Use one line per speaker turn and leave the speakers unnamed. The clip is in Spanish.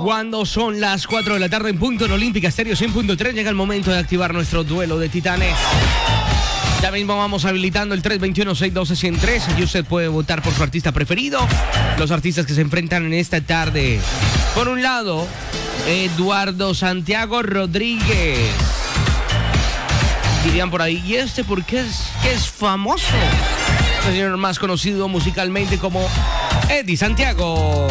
Cuando son las 4 de la tarde en punto en Olímpica Estéreo 100.3, llega el momento de activar nuestro duelo de titanes. Ya mismo vamos habilitando el 321-612-103 y usted puede votar por su artista preferido. Los artistas que se enfrentan en esta tarde. Por un lado, Eduardo Santiago Rodríguez. Dirían por ahí, ¿y este por qué es famoso? El señor más conocido musicalmente como Eddie Santiago.